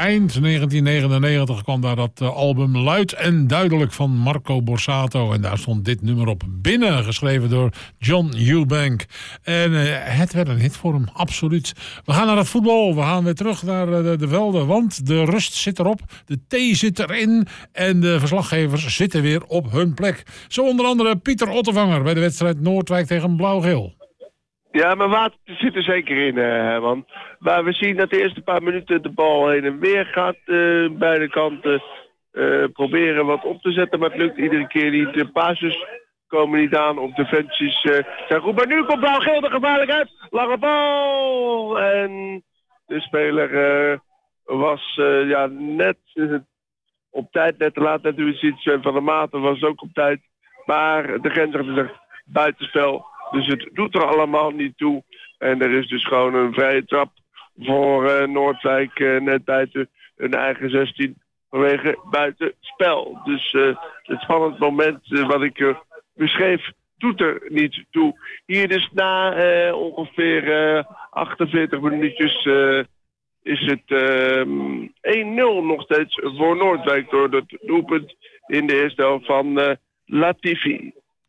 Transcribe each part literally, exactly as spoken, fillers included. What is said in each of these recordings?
Eind negentien negenennegentig kwam daar dat uh, album Luid en Duidelijk van Marco Borsato. En daar stond dit nummer op, Binnen, geschreven door John Eubank. En uh, het werd een hit voor hem, absoluut. We gaan naar het voetbal. We gaan weer terug naar uh, de, de velden. Want de rust zit erop, de thee zit erin. En de verslaggevers zitten weer op hun plek. Zo onder andere Pieter Ottevanger bij de wedstrijd Noordwijk tegen Blauw-Geel. Ja, maar water zit er zeker in, uh, Herman. Maar we zien dat de eerste paar minuten de bal heen en weer gaat. Uh, beide kanten uh, proberen wat op te zetten, maar het lukt iedere keer niet. De passes komen niet aan, op defensies uh, zijn goed. Maar nu komt Blauw-Geel er gevaarlijk uit. Lange bal! En de speler uh, was uh, ja, net uh, op tijd, net te laat. Net u ziet, Sven van der Maten was ook op tijd. Maar de grensrechter zegt buitenspel. Dus het doet er allemaal niet toe. En er is dus gewoon een vrije trap voor uh, Noordwijk uh, net buiten hun eigen zestien vanwege buitenspel. Dus uh, het spannend moment uh, wat ik uh, beschreef doet er niet toe. Hier dus na uh, ongeveer uh, achtenveertig minuutjes uh, is het uh, één nul nog steeds voor Noordwijk door het doelpunt in de eerste helft van uh, Latifi.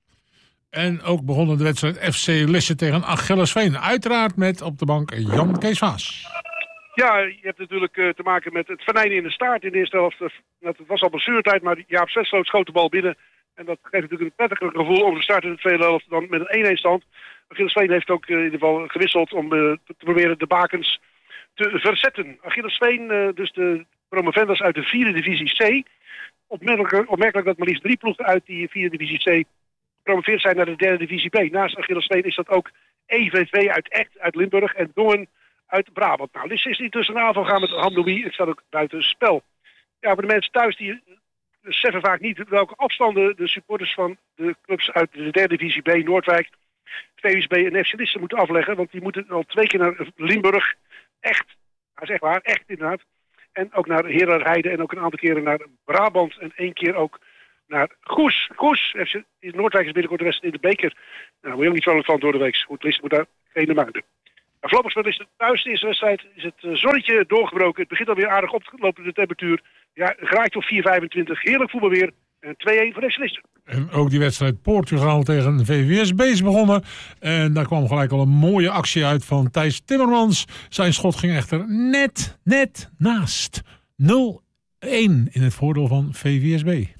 En ook begonnen de wedstrijd F C Lisse tegen Achillesveen. Uiteraard met op de bank Jan Kees Vaas. Ja, je hebt natuurlijk uh, te maken met het venijnen in de staart in de eerste helft. Dat was al blessuretijd, maar Jaap Zwetsloot schoot de bal binnen. En dat geeft natuurlijk een prettiger gevoel over de start in de tweede helft dan met een één-één stand. Achillesveen heeft ook uh, in ieder geval gewisseld om uh, te proberen de bakens te verzetten. Achillesveen, uh, dus de promovendus uit de vierde divisie C. Opmerkelijk, opmerkelijk dat maar liefst drie ploegen uit die vierde divisie C gepromoveerd zijn naar de derde divisie B. Naast Achillesveen is dat ook E V V uit Echt, uit Limburg en Doorn uit Brabant. Nou, Lisse is niet tussen de aanval gaan met Hamdoui. Het staat ook buiten spel. Ja, voor de mensen thuis die beseffen vaak niet welke afstanden de supporters van de clubs uit de derde divisie B, Noordwijk, V S B en F C Lisse moeten afleggen. Want die moeten al twee keer naar Limburg. Echt, dat is echt waar, echt inderdaad. En ook naar Heerderheide en ook een aantal keren naar Brabant en één keer ook naar Goes. Goes, F C Noordwijk is binnenkort de wedstrijd in de beker. Nou, daar moet je ook niet vrolijk van door de week. Goed, Lisse moet daar geen maken. Maar voorlopig speelt Lisse thuis de eerste wedstrijd. Is het zonnetje doorgebroken. Het begint alweer aardig op te lopen de temperatuur. Ja, graait op vier vijfentwintig. Heerlijk voetbal weer. En twee-één voor F C Lisse. En ook die wedstrijd Portugal tegen V W S B is begonnen. En daar kwam gelijk al een mooie actie uit van Thijs Timmermans. Zijn schot ging echter net, net naast. nul één in het voordeel van V W S B.